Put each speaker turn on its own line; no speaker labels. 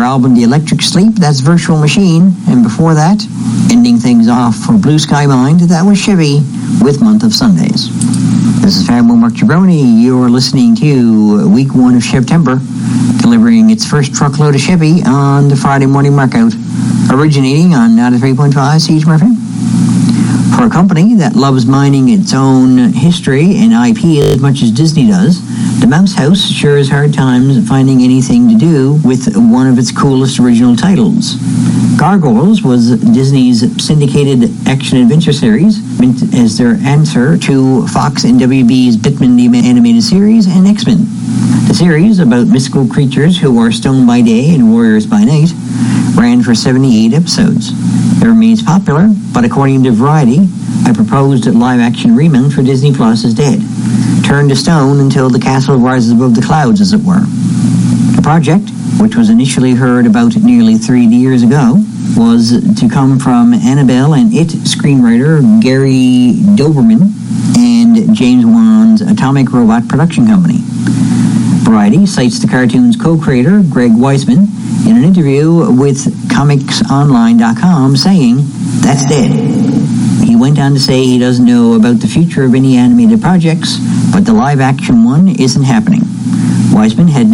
album The Electric Sleep, that's Virtual Machine. And before that, ending things off for Blue Sky Mind, that was Chevy with Month of Sundays. This is Fabo Mark Jabroni. You're listening to week 1 of September, delivering its first truckload of Chevy on the Friday morning markout, originating on 93.5 CHMR FM. For a company that loves mining its own history and IP as much as Disney does, the Mouse House sure has hard times finding anything to do with one of its coolest original titles. Gargoyles was Disney's syndicated action-adventure series, meant as their answer to Fox and WB's Batman the Animated Series and X-Men. The series, about mystical creatures who are stone by day and warriors by night, ran for 78 episodes. It remains popular, but according to Variety, a proposed live-action remount for Disney Plus is dead, turned to stone until the castle rises above the clouds, as it were. The project, which was initially heard about nearly 3 years ago, was to come from Annabelle and It screenwriter Gary Doberman and James Wan's Atomic Robot production company. Variety cites the cartoon's co-creator, Greg Weisman, in an interview with ComicsOnline.com, saying, "That's dead." He went on to say he doesn't know about the future of any animated projects, but the live-action one isn't happening. Weisman had